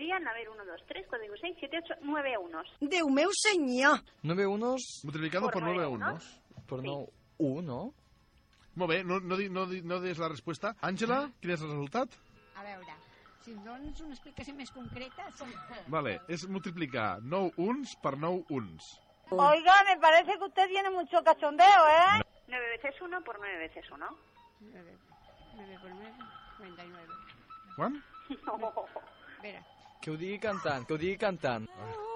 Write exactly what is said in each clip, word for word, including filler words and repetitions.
serían, a ver, uno, dos, tres, cuatro, cinco, seis, siete, ocho, nueve unos. Déu meu senyor! nueve unos... Multiplicado por, por nueve unos. Por sí. no uno. Molt bé, no, no, no, no des la resposta. Àngela, quin és el resultat? A veure, si em dones una explicació més concreta... Sí. Vale, és multiplicar nou uns per nou uns. Oiga, me parece que usted tiene mucho cachondeo, ¿eh? nueve veces uno por nueve veces uno. nueve, nueve por nueve, noventa y nueve. Quan? No. Espera. Que ho digui cantant, que ho digui cantant.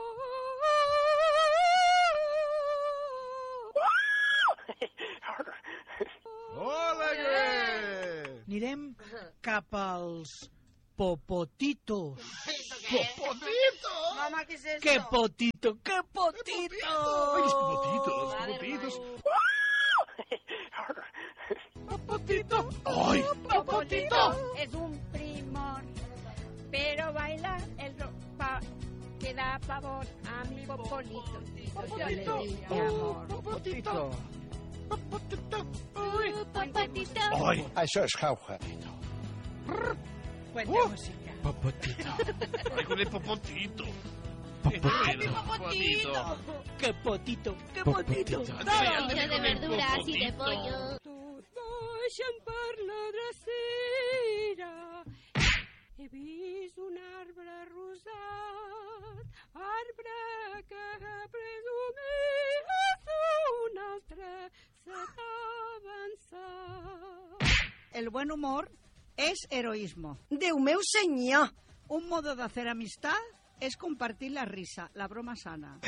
Ole, que... Anirem cap als popotitos. ¡Popotitos! Mamá, ¿qué es esto? ¡Qué potito, qué potito! ¡Ay, los popotitos, popotitos! ¡Popotito! ¡Ay! ¡Popotito! Es un primor, pero baila el ropa que da pavor a mi popolito. Yo le digo amor. Popotito. Popotito. ¡Ay! Això és jauja. Cuenta música. Popotito. ¡Ay, con el popotito! ¡Ay, mi popotito! ¡Qué potito, qué potito! Tortilla de verduras y de pollo. Baixen per la drecera. He vist un arbre rosat, arbre que presumeix un altre s'ha avançat. El buen humor es heroísmo. Déu meu senyor! Un modo de hacer amistad es compartir la risa, la broma sana.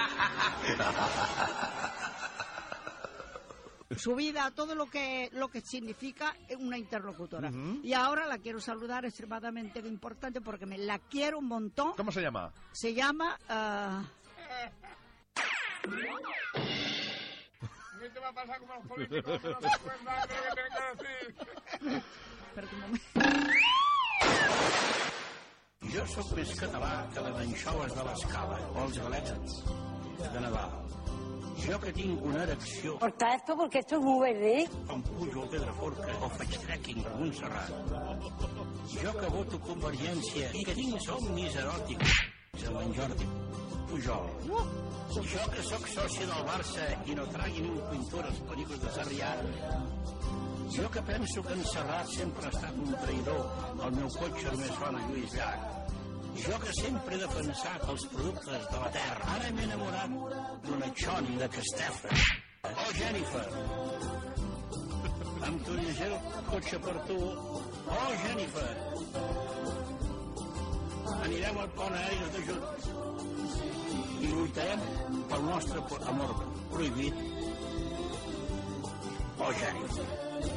Su vida, todo lo que lo que significa una interlocutora. Uh-huh. Y ahora la quiero saludar, extremadamente importante, porque me la quiero un montón. ¿Cómo se llama? Se llama... Uh... ¿Qué te va a pasar como los políticos? No te acuerdas de lo que tengo que decir. Espera un moment. Jo sóc més català que les anxoves de l'Escala o els galets de Nadal. Jo que tinc una erecció... Corta esto porque esto es muy verde. Quan pujo a Pedraforca o faig trekking per Montserrat. Jo que voto Convergència i que tinc somnis eròtics amb en Jordi Pujol. Jo que sóc soci del Barça i no tragui ni un pintor als pericos de Sarrià. Jo que penso que en Serrat sempre ha estat un traïdor, el meu cotxe només fa una Lluís Llach. Jo que sempre he defensat els productes de la terra. Ara m'he enamorat d'una Choni de Castefa. Oh, Jennifer. Em tornaré el cotxe per tu. Oh, Jennifer. Anirem al pont aeri de junts. I lluitarem pel nostre amor prohibit. Oh, Jennifer.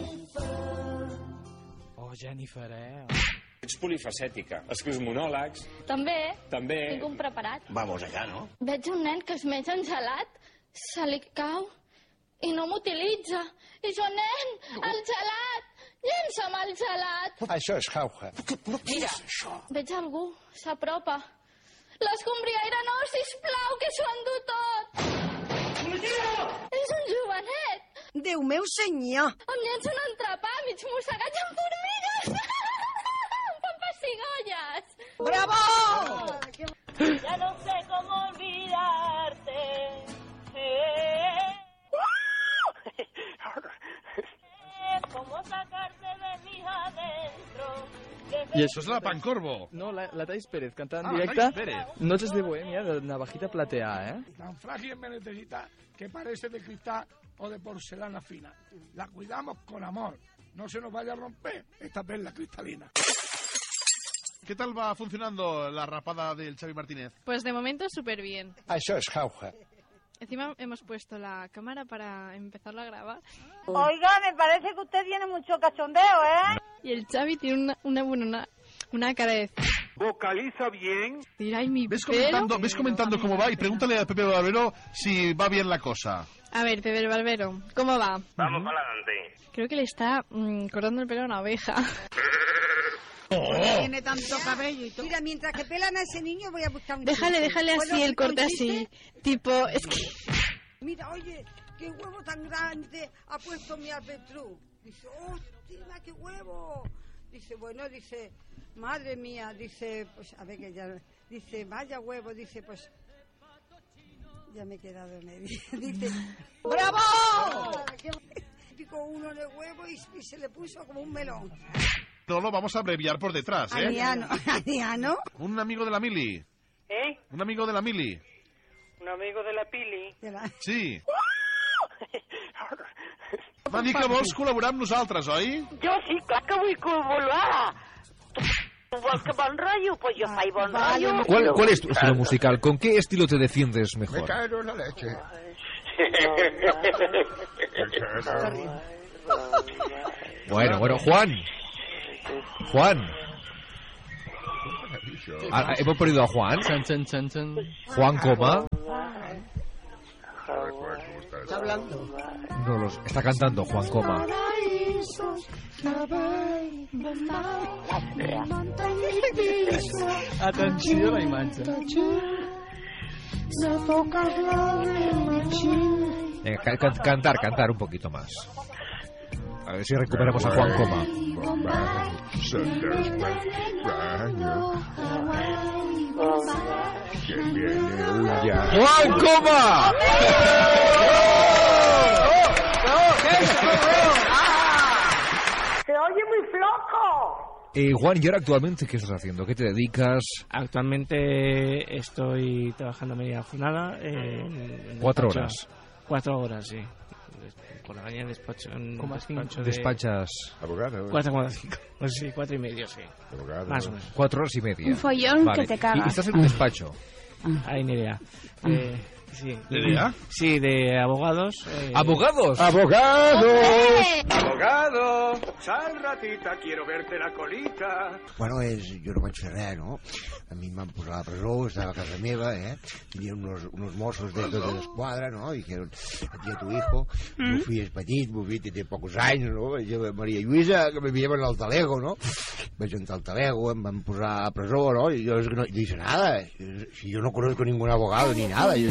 Oh, Jennifer, eh? Ets polifacètica. Escrius monòlegs. També. També. Tinc un preparat. Vamos allà, no? Veig un nen que es menja en gelat, se li cau i no m'utilitza. I jo, nen, el gelat! Llença'm el gelat! Això és jauja. Mira, veig algú, s'apropa. L'escombriaire no, sisplau, que s'ho endú tot! És un jovenet! Déu meu senyor! Em llença un entrepà mig mossegat amb formigues! Cigollas. ¡Bravo! Ya no sé cómo olvidarte. Eh. ¿Cómo sacarte de mi adentro? I això és la Pancorbo. No, la, la Thais Pérez, cantant Ah, en directe. Thais Pérez. Noches de Bohemia, de Navajita Platea, ¿eh? Tan frágil me necesita que parece de cristal o de porcelana fina. La cuidamos con amor. No se nos vaya a romper esta perla cristalina. ¿Qué tal va funcionando la rapada del Xavi Martínez? Pues de momento súper bien. Això és jauja. Encima hemos puesto la cámara para empezarlo a grabar. Oiga, me parece que usted tiene mucho cachondeo, ¿eh? Y el Xavi tiene una, una, bueno, una, una cara de... Vocaliza bien. Tira y mi ¿Ves pelo. comentando, ¿Ves comentando cómo va? Y pregúntale a Pepe Barbero si va bien la cosa. A ver, Pepe Barbero, ¿cómo va? Vamos para adelante. Creo que le está mmm, cortando el pelo a una oveja. Tiene tanto cabello y todo. Mira, mientras que pelan a ese niño voy a buscar un Déjale, chiste. déjale ¿Puedo así el explicar un corte chiste? así. Tipo, es que... Mira, oye, qué huevo tan grande ha puesto mi avestruz. Dice, hostia, qué huevo. Dice, bueno, dice, madre mía, dice, pues a ver que ya, dice, vaya huevo, dice, pues, ya me he quedado en medio. Dice, ¡bravo! Picó uno de huevo y, y se le puso como un melón. No lo vamos a abreviar por detrás, ¿eh? Aniano, Aniano. Un amigo de la Mili. ¿Eh? Un amigo de la Mili. Un amigo de la Pili. De la... Sí. Va dir que vols col·laborar amb nosaltres, oi? Jo sí, clar que vull col·laborar. Tu vols que bon rotllo? Pues jo faig bon rotllo. ¿Cuál, ¿Cuál es tu estilo musical? ¿Con qué estilo te defiendes mejor? Me cago en la leche. Bueno, bueno, Juan. Juan. Ah, ¿hemos perdido a Juan? Chan, chan, chan, chan. Juan Coma. Está hablando. No los está cantando Juan Coma. Atenció a la imatge. Venga, ca- ca- cantar, cantar un poquito más. A ver si recuperamos a Juan Coma. ¡Juan Coma! ¡Se oye muy flojo! Eh, Juan, ¿y ahora actualmente qué estás haciendo? ¿Qué te dedicas? Actualmente estoy trabajando media jornada. En, en Cuatro despacho. horas. Cuatro horas, sí. Por la mañana despacho. En ¿Cómo despacho de Despachas Abogado. cuatro coma cinco. Pues sí, cuatro y medio, sí. Abogado. Más o menos. cuatro horas y media. Un follón Vale. que te cagas. ¿Y estás en un despacho? Ahí ni idea. Eh, sí. ¿De idea? Sí, de abogados. eh, ¿Abogados? ¡Abogados! Abogado, sal ratita, quiero verte la colita. Bueno, és, jo no vaig fer res, no? A mi em van posar a la presó, estava a casa meva, eh? Tenia unos, unos mossos de tota l'esquadra, no? I que aquí a tu hijo, mm. meu fill és petit, meu fill té pocs anys, no? Vaig a Maria Lluïsa, que me lleven al talego, no? Vaig entrar al talego, em van posar a presó, no? I jo no dice nada, si yo no conozco ningún abogado ni nada, yo